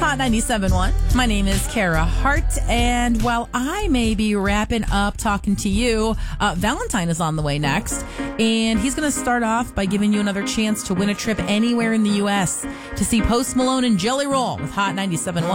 Hot 97.1. My name is Kara Hart, and while I may be wrapping up talking to you, Valentine is on the way next, and he's going to start off by giving you another chance to win a trip anywhere in the U.S. to see Post Malone and Jelly Roll with Hot 97.1.